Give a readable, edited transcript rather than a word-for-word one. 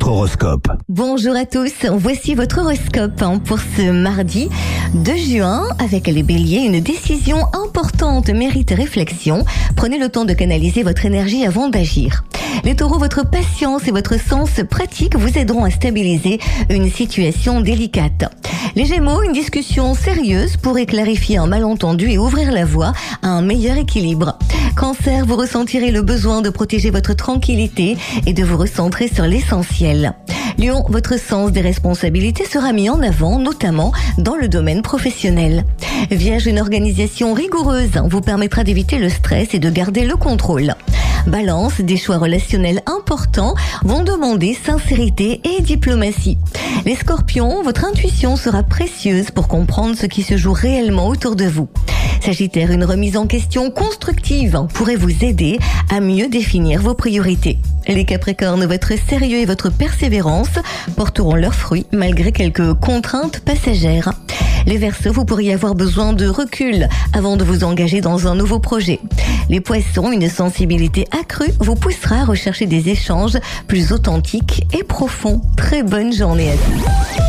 votre horoscope. Bonjour à tous, voici votre horoscope pour ce mardi 2 juin. Avec les béliers, une décision importante mérite réflexion. Prenez le temps de canaliser votre énergie avant d'agir. Les taureaux, votre patience et votre sens pratique vous aideront à stabiliser une situation délicate. Les gémeaux, une discussion sérieuse pourrait clarifier un malentendu et ouvrir la voie à un meilleur équilibre. Cancer, vous ressentirez le besoin de protéger votre tranquillité et de vous recentrer sur l'essentiel. Lion, votre sens des responsabilités sera mis en avant, notamment dans le domaine professionnel. Vierge, une organisation rigoureuse vous permettra d'éviter le stress et de garder le contrôle. Balance, des choix relationnels importants vont demander sincérité et diplomatie. Les scorpions, votre intuition sera précieuse pour comprendre ce qui se joue réellement autour de vous. Sagittaire, une remise en question constructive pourrait vous aider à mieux définir vos priorités. Les Capricornes, votre sérieux et votre persévérance porteront leurs fruits malgré quelques contraintes passagères. Les Verseaux, vous pourriez avoir besoin de recul avant de vous engager dans un nouveau projet. Les Poissons, une sensibilité accrue vous poussera à rechercher des échanges plus authentiques et profonds. Très bonne journée à tous.